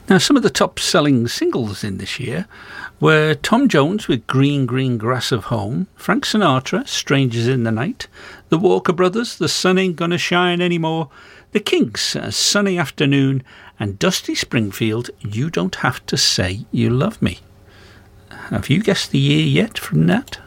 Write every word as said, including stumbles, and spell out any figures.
Now, some of the top-selling singles in this year were Tom Jones with Green Green Grass of Home, Frank Sinatra, Strangers in the Night, the Walker Brothers, The Sun Ain't Gonna Shine Anymore, the Kinks, A Sunny Afternoon, and Dusty Springfield, You Don't Have to Say You Love Me. Have you guessed the year yet from that?